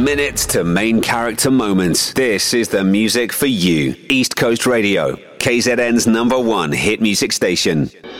From minutes to main character moments, this is the music for you. East Coast Radio, KZN's #1 hit music station.